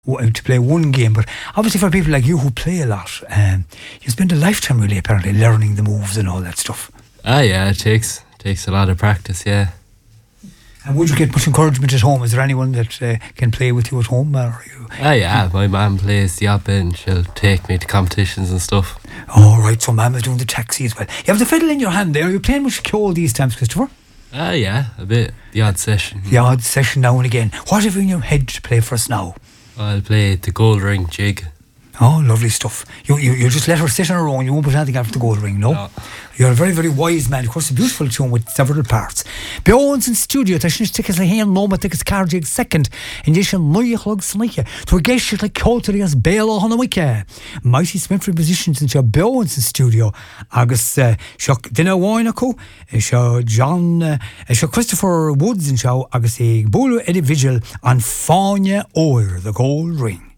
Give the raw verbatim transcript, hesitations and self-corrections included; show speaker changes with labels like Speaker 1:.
Speaker 1: to play one game, but obviously for people like you who play a lot, um, you spend a lifetime really apparently learning the moves and all that stuff.
Speaker 2: Ah, yeah, it takes takes a lot of practice, yeah.
Speaker 1: And would you get much encouragement at home? Is there anyone that uh, can play with you at home? Or are you?
Speaker 2: Ah, yeah, my mum plays the opera and she'll take me to competitions and stuff.
Speaker 1: Oh, right, so mum is doing the taxi as well. You have the fiddle in your hand there. Are you playing much Kyo these times, Christopher?
Speaker 2: Ah, yeah, a bit. The odd session.
Speaker 1: The odd session now and again. What have you in your head to play for us now?
Speaker 2: I'll play the gold ring jig.
Speaker 1: Oh, lovely stuff. You you, you just let her sit on her own. You won't put anything after the gold ring, no? no. You're a very, very wise man. Of course, a beautiful tune with several parts. Beowens in studio, ta sin stick as a hand, no, but it's carjig second. And you shall know you hug snake. To a guest, like Coterie as Bale on a week. Mighty Smithry positions in your Beowens in studio. August, Shock Dinner Winoco, Show John, Show Christopher Woods, and Show August Bulu Eddie Vigil on Fáine Óir, the gold ring.